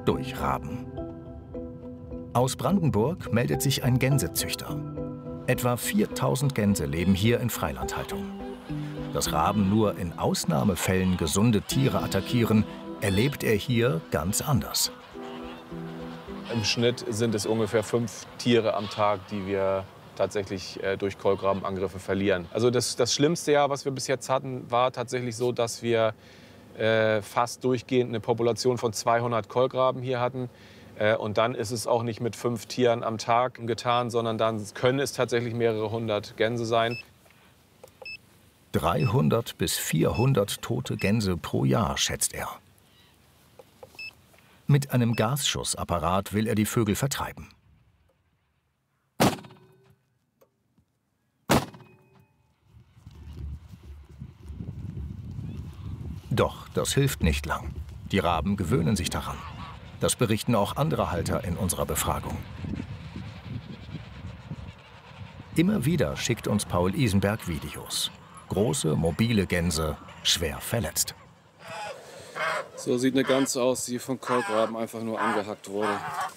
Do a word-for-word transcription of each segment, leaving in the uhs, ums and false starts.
durch Raben. Aus Brandenburg meldet sich ein Gänsezüchter. Etwa viertausend Gänse leben hier in Freilandhaltung. Dass Raben nur in Ausnahmefällen gesunde Tiere attackieren, erlebt er hier ganz anders. Im Schnitt sind es ungefähr fünf Tiere am Tag, die wir tatsächlich äh, durch Kolkrabenangriffe verlieren. Also das, das schlimmste Jahr, was wir bis jetzt hatten, war tatsächlich so, dass wir äh, fast durchgehend eine Population von zweihundert Kolkraben hier hatten. Äh, und dann ist es auch nicht mit fünf Tieren am Tag getan, sondern dann können es tatsächlich mehrere hundert Gänse sein. dreihundert bis vierhundert tote Gänse pro Jahr, schätzt er. Mit einem Gasschussapparat will er die Vögel vertreiben. Doch das hilft nicht lang. Die Raben gewöhnen sich daran. Das berichten auch andere Halter in unserer Befragung. Immer wieder schickt uns Paul Isenberg Videos. Große, mobile Gänse, schwer verletzt. So sieht eine Gans aus, die von Kolkraben einfach nur angehackt wurde.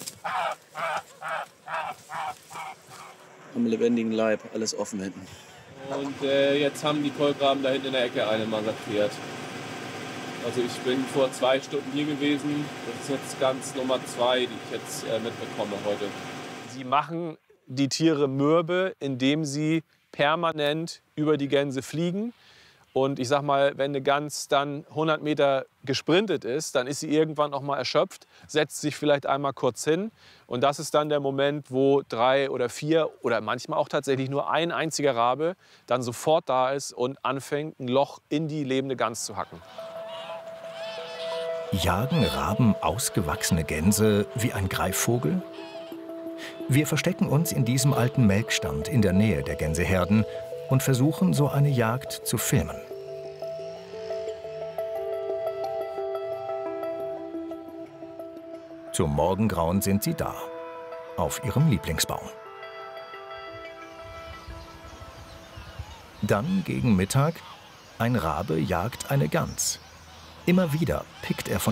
Am lebendigen Leib, alles offen hinten. Und äh, jetzt haben die Kolkraben da hinten in der Ecke eine massakriert. Also ich bin vor zwei Stunden hier gewesen. Das ist jetzt Gans Nummer zwei, die ich jetzt äh, mitbekomme heute. Sie machen die Tiere mürbe, indem sie permanent über die Gänse fliegen. Und ich sag mal, wenn eine Gans dann hundert Meter gesprintet ist, dann ist sie irgendwann auch mal erschöpft, setzt sich vielleicht einmal kurz hin. Und das ist dann der Moment, wo drei oder vier oder manchmal auch tatsächlich nur ein einziger Rabe dann sofort da ist und anfängt, ein Loch in die lebende Gans zu hacken. Jagen Raben ausgewachsene Gänse wie ein Greifvogel? Wir verstecken uns in diesem alten Melkstand in der Nähe der Gänseherden und versuchen, so eine Jagd zu filmen. Zum Morgengrauen sind sie da, auf ihrem Lieblingsbaum. Dann gegen Mittag, ein Rabe jagt eine Gans. Immer wieder pickt er von